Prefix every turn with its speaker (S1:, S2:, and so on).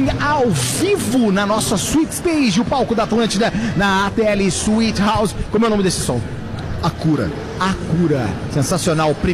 S1: aqui ao vivo na nossa Suite Stage, o palco da Atlântida, na ATL Suite House. Como é o nome desse som?
S2: A Cura.
S1: A Cura. Sensacional.